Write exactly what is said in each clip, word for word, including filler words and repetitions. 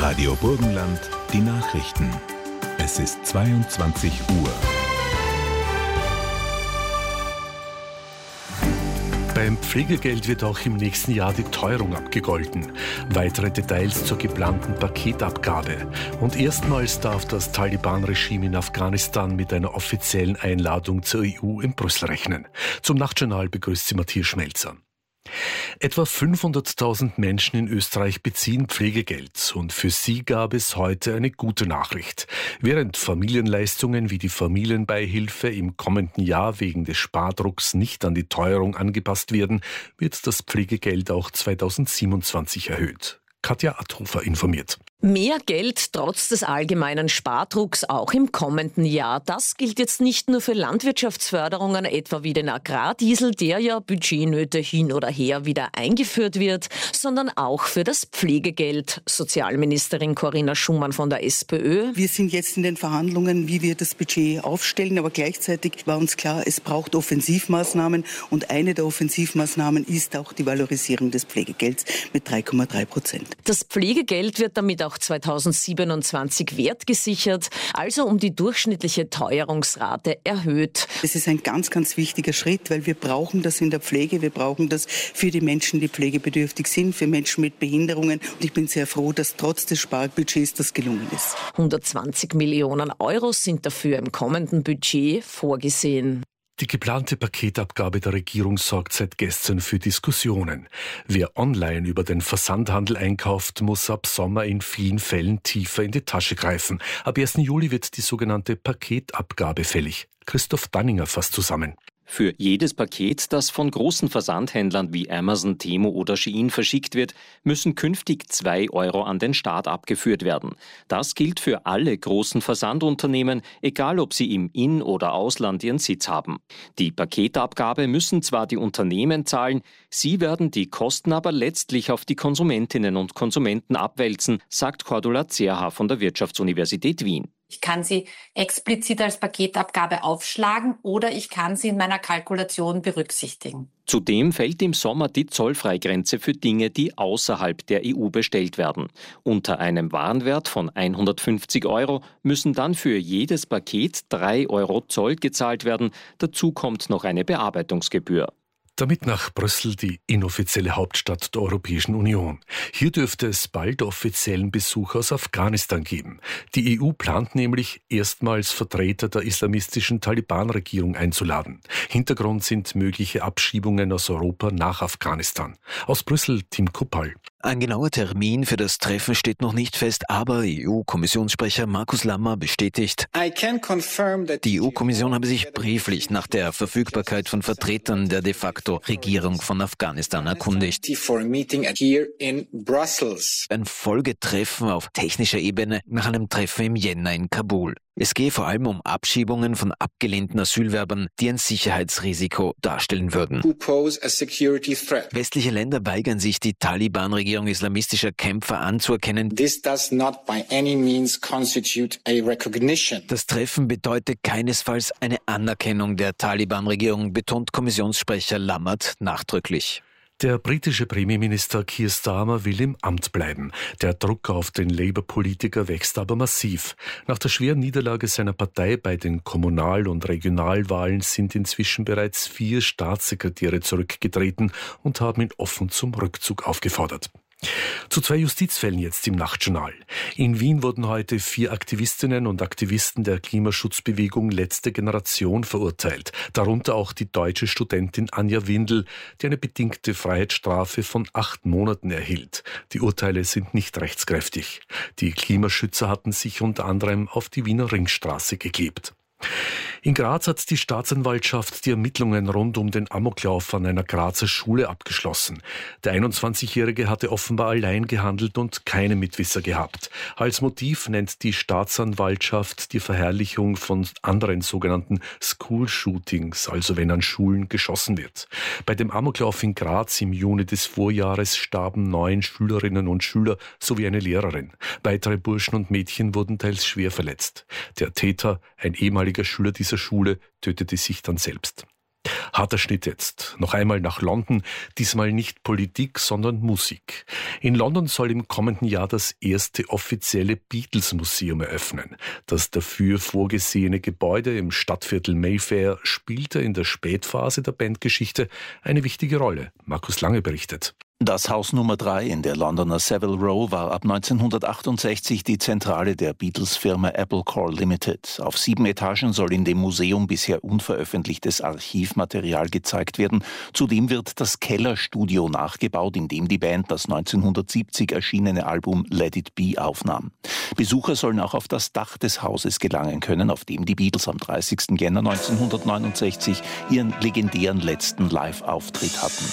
Radio Burgenland, die Nachrichten. Es ist zweiundzwanzig Uhr. Beim Pflegegeld wird auch im nächsten Jahr die Teuerung abgegolten. Weitere Details zur geplanten Paketabgabe. Und erstmals darf das Taliban-Regime in Afghanistan mit einer offiziellen Einladung zur E U in Brüssel rechnen. Zum Nachtjournal begrüßt sie Matthias Schmelzer. Etwa fünfhunderttausend Menschen in Österreich beziehen Pflegegeld und für sie gab es heute eine gute Nachricht. Während Familienleistungen wie die Familienbeihilfe im kommenden Jahr wegen des Spardrucks nicht an die Teuerung angepasst werden, wird das Pflegegeld auch zweitausendsiebenundzwanzig erhöht. Katja Adhofer informiert. Mehr Geld trotz des allgemeinen Spardrucks auch im kommenden Jahr. Das gilt jetzt nicht nur für Landwirtschaftsförderungen, etwa wie den Agrardiesel, der ja Budgetnöte hin oder her wieder eingeführt wird, sondern auch für das Pflegegeld. Sozialministerin Corinna Schumann von der SPÖ. Wir sind jetzt in den Verhandlungen, wie wir das Budget aufstellen, aber gleichzeitig war uns klar, es braucht Offensivmaßnahmen und eine der Offensivmaßnahmen ist auch die Valorisierung des Pflegegelds mit drei Komma drei Prozent. Das Pflegegeld wird damit auch zweitausendsiebenundzwanzig wertgesichert, also um die durchschnittliche Teuerungsrate erhöht. Es ist ein ganz, ganz wichtiger Schritt, weil wir brauchen das in der Pflege, wir brauchen das für die Menschen, die pflegebedürftig sind, für Menschen mit Behinderungen. Und ich bin sehr froh, dass trotz des Sparbudgets das gelungen ist. hundertzwanzig Millionen Euro sind dafür im kommenden Budget vorgesehen. Die geplante Paketabgabe der Regierung sorgt seit gestern für Diskussionen. Wer online über den Versandhandel einkauft, muss ab Sommer in vielen Fällen tiefer in die Tasche greifen. Ab ersten Juli wird die sogenannte Paketabgabe fällig. Christoph Danninger fasst zusammen. Für jedes Paket, das von großen Versandhändlern wie Amazon, Temu oder Shein verschickt wird, müssen künftig zwei Euro an den Staat abgeführt werden. Das gilt für alle großen Versandunternehmen, egal ob sie im In- oder Ausland ihren Sitz haben. Die Paketabgabe müssen zwar die Unternehmen zahlen, sie werden die Kosten aber letztlich auf die Konsumentinnen und Konsumenten abwälzen, sagt Cordula Zerha von der Wirtschaftsuniversität Wien. Ich kann sie explizit als Paketabgabe aufschlagen oder ich kann sie in meiner Kalkulation berücksichtigen. Zudem fällt im Sommer die Zollfreigrenze für Dinge, die außerhalb der E U bestellt werden. Unter einem Warenwert von hundertfünfzig Euro müssen dann für jedes Paket drei Euro Zoll gezahlt werden. Dazu kommt noch eine Bearbeitungsgebühr. Damit nach Brüssel, die inoffizielle Hauptstadt der Europäischen Union. Hier dürfte es bald offiziellen Besuch aus Afghanistan geben. Die E U plant nämlich, erstmals Vertreter der islamistischen Taliban-Regierung einzuladen. Hintergrund sind mögliche Abschiebungen aus Europa nach Afghanistan. Aus Brüssel, Tim Kuppal. Ein genauer Termin für das Treffen steht noch nicht fest, aber E U-Kommissionssprecher Markus Lammer bestätigt, die E U-Kommission habe sich brieflich nach der Verfügbarkeit von Vertretern der de facto Regierung von Afghanistan erkundigt. Ein Folgetreffen auf technischer Ebene nach einem Treffen im Jänner in Kabul. Es gehe vor allem um Abschiebungen von abgelehnten Asylwerbern, die ein Sicherheitsrisiko darstellen würden. Westliche Länder weigern sich, die Taliban-Regierung islamistischer Kämpfer anzuerkennen. Das Treffen bedeutet keinesfalls eine Anerkennung der Taliban-Regierung, betont Kommissionssprecher Lammert nachdrücklich. Der britische Premierminister Keir Starmer will im Amt bleiben. Der Druck auf den Labour-Politiker wächst aber massiv. Nach der schweren Niederlage seiner Partei bei den Kommunal- und Regionalwahlen sind inzwischen bereits vier Staatssekretäre zurückgetreten und haben ihn offen zum Rückzug aufgefordert. Zu zwei Justizfällen jetzt im Nachtjournal. In Wien wurden heute vier Aktivistinnen und Aktivisten der Klimaschutzbewegung Letzte Generation verurteilt. Darunter auch die deutsche Studentin Anja Windel, die eine bedingte Freiheitsstrafe von acht Monaten erhielt. Die Urteile sind nicht rechtskräftig. Die Klimaschützer hatten sich unter anderem auf die Wiener Ringstraße geklebt. In Graz hat die Staatsanwaltschaft die Ermittlungen rund um den Amoklauf an einer Grazer Schule abgeschlossen. Der einundzwanzigjährige hatte offenbar allein gehandelt und keine Mitwisser gehabt. Als Motiv nennt die Staatsanwaltschaft die Verherrlichung von anderen sogenannten School-Shootings, also wenn an Schulen geschossen wird. Bei dem Amoklauf in Graz im Juni des Vorjahres starben neun Schülerinnen und Schüler sowie eine Lehrerin. Weitere Burschen und Mädchen wurden teils schwer verletzt. Der Täter, ein ehemaliger Schüler dieser Schule, tötete sich dann selbst. Harter Schnitt jetzt. Noch einmal nach London. Diesmal nicht Politik, sondern Musik. In London soll im kommenden Jahr das erste offizielle Beatles-Museum eröffnen. Das dafür vorgesehene Gebäude im Stadtviertel Mayfair spielte in der Spätphase der Bandgeschichte eine wichtige Rolle. Markus Lange berichtet. Das Haus Nummer drei in der Londoner Savile Row war ab neunzehnhundertachtundsechzig die Zentrale der Beatles-Firma Apple Corps Limited. Auf sieben Etagen soll in dem Museum bisher unveröffentlichtes Archivmaterial gezeigt werden. Zudem wird das Kellerstudio nachgebaut, in dem die Band das neunzehnhundertsiebzig erschienene Album Let It Be aufnahm. Besucher sollen auch auf das Dach des Hauses gelangen können, auf dem die Beatles am dreißigsten Jänner neunzehnhundertneunundsechzig ihren legendären letzten Live-Auftritt hatten.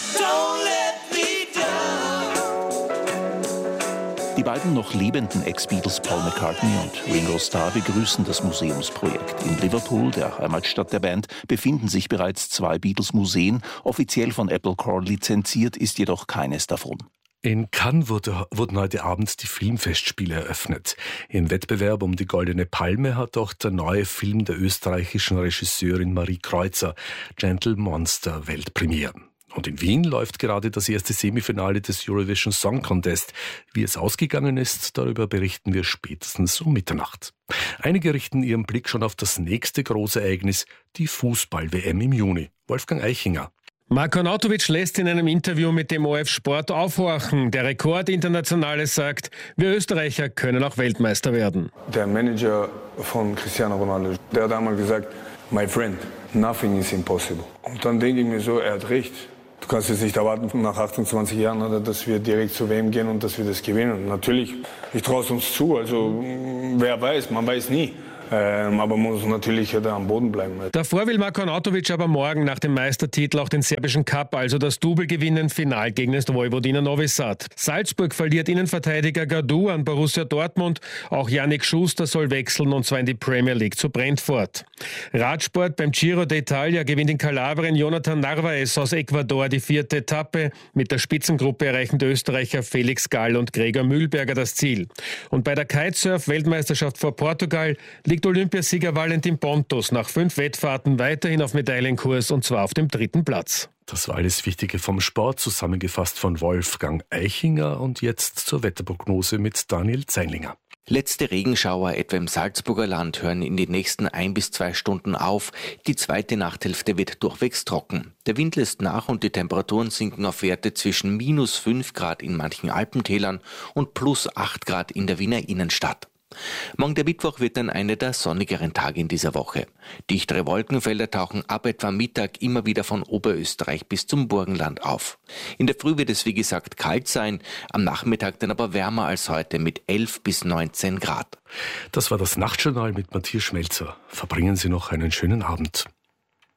Die beiden noch lebenden Ex-Beatles Paul McCartney und Ringo Starr begrüßen das Museumsprojekt. In Liverpool, der Heimatstadt der Band, befinden sich bereits zwei Beatles-Museen. Offiziell von Apple Corps lizenziert ist jedoch keines davon. In Cannes wurde, wurden heute Abend die Filmfestspiele eröffnet. Im Wettbewerb um die Goldene Palme hat auch der neue Film der österreichischen Regisseurin Marie Kreuzer, Gentle Monster, Weltpremiere. Und in Wien läuft gerade das erste Semifinale des Eurovision Song Contest. Wie es ausgegangen ist, darüber berichten wir spätestens um Mitternacht. Einige richten ihren Blick schon auf das nächste große Ereignis, die Fußball-W M im Juni. Wolfgang Eichinger. Marko Arnautovic lässt in einem Interview mit dem O F Sport aufhorchen. Der Rekordinternationale sagt, wir Österreicher können auch Weltmeister werden. Der Manager von Cristiano Ronaldo, der hat einmal gesagt, my friend, nothing is impossible. Und dann denke ich mir so, er hat recht. Du kannst jetzt nicht erwarten, nach achtundzwanzig Jahren, dass wir direkt zur W M gehen und dass wir das gewinnen. Und natürlich, ich traue es uns zu. Also wer weiß, man weiß nie. Ähm, aber man muss natürlich da am Boden bleiben. Davor will Marko Arnautovic aber morgen nach dem Meistertitel auch den serbischen Cup, also das Double gewinnen, final gegen das Vojvodina Novi Sad. Salzburg verliert Innenverteidiger Gadu an Borussia Dortmund. Auch Yannick Schuster soll wechseln, und zwar in die Premier League zu Brentford. Radsport beim Giro d'Italia gewinnt in Kalabrien Jonathan Narvaez aus Ecuador die vierte Etappe. Mit der Spitzengruppe erreichen die Österreicher Felix Gall und Gregor Mühlberger das Ziel. Und bei der Kitesurf-Weltmeisterschaft vor Portugal liegt Olympiasieger Valentin Pontos nach fünf Wettfahrten weiterhin auf Medaillenkurs, und zwar auf dem dritten Platz. Das war alles Wichtige vom Sport, zusammengefasst von Wolfgang Eichinger. Und jetzt zur Wetterprognose mit Daniel Zeinlinger. Letzte Regenschauer etwa im Salzburger Land hören in den nächsten ein bis zwei Stunden auf. Die zweite Nachthälfte wird durchwegs trocken. Der Wind lässt nach und die Temperaturen sinken auf Werte zwischen minus fünf Grad in manchen Alpentälern und plus acht Grad in der Wiener Innenstadt. Morgen der Mittwoch wird dann einer der sonnigeren Tage in dieser Woche. Dichtere Wolkenfelder tauchen ab etwa Mittag immer wieder von Oberösterreich bis zum Burgenland auf. In der Früh wird es wie gesagt kalt sein, am Nachmittag dann aber wärmer als heute mit elf bis neunzehn Grad. Das war das Nachtjournal mit Matthias Schmelzer. Verbringen Sie noch einen schönen Abend.